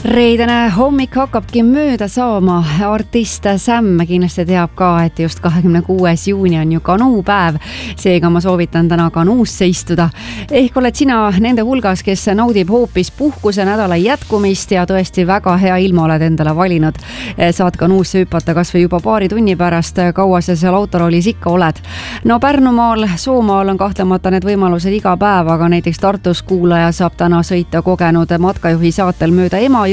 Reedene hommik hakkabki mööda saama. Artist Sam kindlasti teab ka, et just 26. juuni on ju kanuupäev. Seega ma soovitan täna kanuusse istuda. Ehk oled sina nende hulgas, kes naudib hoopis puhkuse nädala jätkumist ja tõesti väga hea ilma oled endale valinud. Saad kanuusse hüpata kas või juba paari tunni pärast, kaua sa seal autoroolis ikka oled. No Pärnumaal, Soomaal on kahtlemata need võimalused iga päev, aga näiteks Tartus kuulaja saab täna sõita kogenud matkajuhi saatel mööda Emajõge.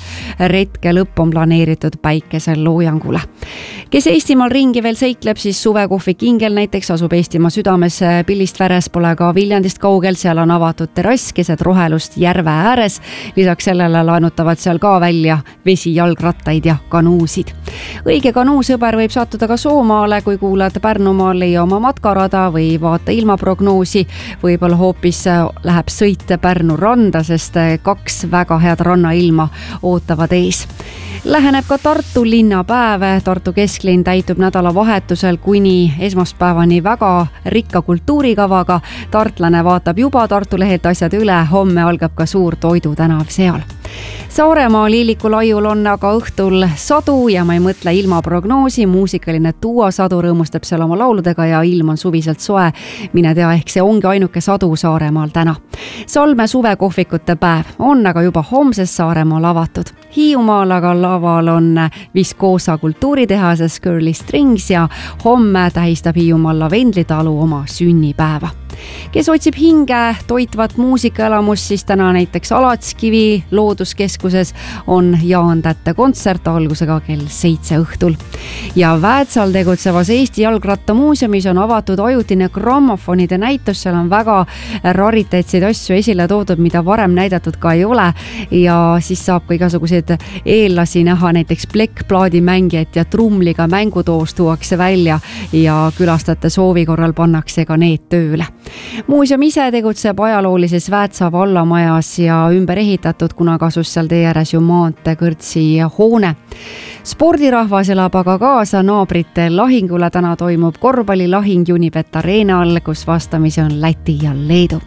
Retke lõpp on planeeritud päikesel loojangule. Kes Eestimaal ringi veel seikleb, siis suvekohvik Ingel näiteks asub Eestimaa südames Pillistveres, pole ka Viljandist kaugel, seal on avatud terrass keset rohelust järve ääres. Lisaks sellele laenutavad seal ka välja vesijalgrattaid ja kanuusid. Õige kanuusõber võib sattuda ka Soomaale, kui kuulad Pärnumaal ja oma matkarada või vaata ilmaprognoosi. Võib-olla hoopis läheb sõit Pärnu randa, sest kaks väga head rannailma ootavad ees. Läheneb ka Tartu linnapäev. Tartu kesklinn täitub nädalavahetusel kuni esmaspäevani väga rikka kultuurikavaga. Tartlane vaatab juba Tartu lehelt asjad üle, homme algab ka suur toidutänav seal. Saaremaal Iiliku laiul on aga õhtul sadu ja ma ei mõtle ilmaprognoosi, muusikaline duo Sadu rõõmustab seal oma lauludega ja ilm on suviselt soe. Mine tea, ehk see ongi ainuke sadu Saaremaal täna. Salme suvekohvikute päev on aga juba homses Saaremaal avatud. Hiiumaal aga laval on Viskoosa kultuuritehases Curly Strings ja homme tähistab Hiiumaal Lavendlitalu oma sünnipäeva. Kes otsib hinge toitvat muusikaelamust, siis täna näiteks Alatskivi looduskeskuses on Jaan Tätte kontsert algusega kell 7 õhtul. Ja Väätsal tegutsevas Eesti jalgrattamuuseumis on avatud ajutine grammofonide näitus, seal on väga rariteetseid asju esile toodud, mida varem näidatud ka ei ole ja siis saab ka igasuguseid eellasi näha, näiteks plekkplaadimängijat ja trumliga mängutoos tuuakse välja ja külastajate soovi korral pannakse ka need tööle. Muuseum ise tegutseb ajaloolises Väätsa vallamajas ja ümber ehitatud, kuna kasus seal tee ääres ju maantee kõrtsi hoone. Spordirahvas elab aga kaasa naabrite lahingule. Täna toimub korvpallilahing Unibet Arenal, kus vastamisi on Läti ja Leedu.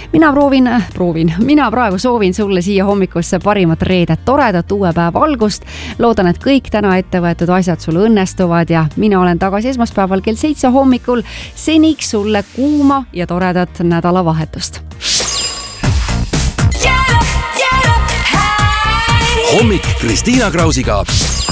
Mina praegu soovin sulle siia hommikusse parimat reedet, toredat uue päeva algust. Loodan, et kõik täna ette võetud asjad sul õnnestuvad ja mina olen tagasi esmaspäeval kell 7 hommikul. Seniks sulle kuuma ja toredat nädalavahetust. Hommik Kristiina Krausiga.